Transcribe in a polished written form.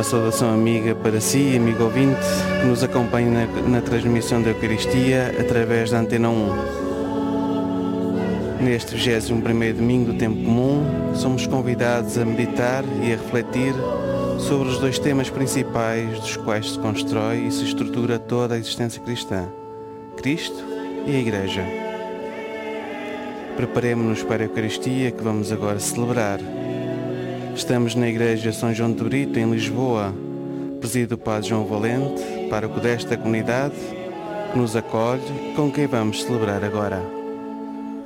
uma saudação amiga para si, amigo ouvinte, que nos acompanha na transmissão da Eucaristia através da Antena 1. Neste 21º domingo do tempo comum, somos convidados a meditar e a refletir sobre os dois temas principais dos quais se constrói e se estrutura toda a existência cristã: Cristo e a Igreja. Preparemo-nos para a Eucaristia que vamos agora celebrar. Estamos na Igreja São João de Brito, em Lisboa. Preside o Padre João Valente, pároco desta comunidade, que nos acolhe e com quem vamos celebrar agora.